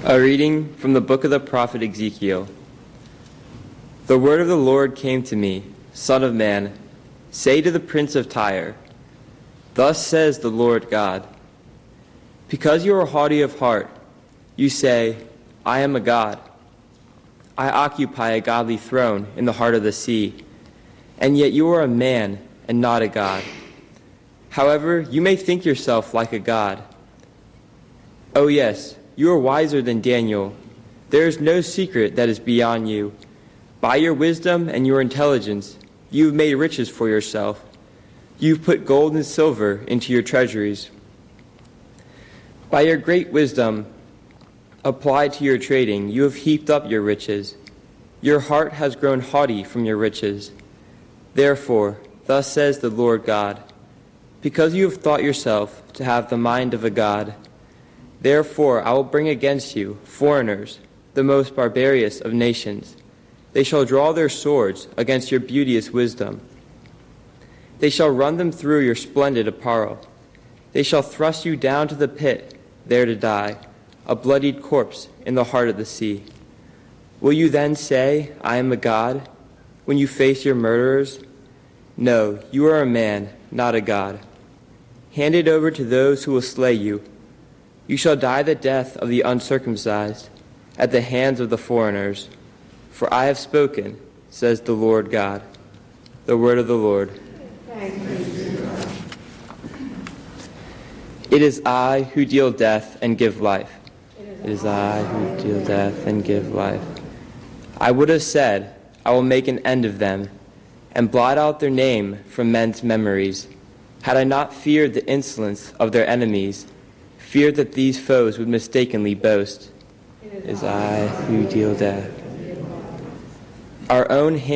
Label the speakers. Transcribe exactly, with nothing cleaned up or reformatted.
Speaker 1: A reading from the book of the prophet Ezekiel. The word of the Lord came to me, Son of man, say to the prince of Tyre, Thus says the Lord God, because you are haughty of heart, you say, I am a god. I occupy a godly throne in the heart of the sea, and yet you are a man and not a god. However, you may think yourself like a god. Oh yes, you are wiser than Daniel. There is no secret that is beyond you. By your wisdom and your intelligence, you have made riches for yourself. You've put gold and silver into your treasuries. By your great wisdom applied to your trading, you have heaped up your riches. Your heart has grown haughty from your riches. Therefore, thus says the Lord God, because you have thought yourself to have the mind of a god, therefore I will bring against you foreigners, the most barbarous of nations. They shall draw their swords against your beauteous wisdom. They shall run them through your splendid apparel. They shall thrust you down to the pit, there to die, a bloodied corpse in the heart of the sea. Will you then say, I am a god, when you face your murderers? No, you are a man, not a god. Handed over to those who will slay you. You shall die the death of the uncircumcised, at the hands of the foreigners. For I have spoken, says the Lord God. The word of the Lord. It is I who deal death and give life. It is I who deal death and give life. I would have said, I will make an end of them, and blot out their name from men's memories, had I not feared the insolence of their enemies, feared that these foes would mistakenly boast. It is I who deal death. Our own hand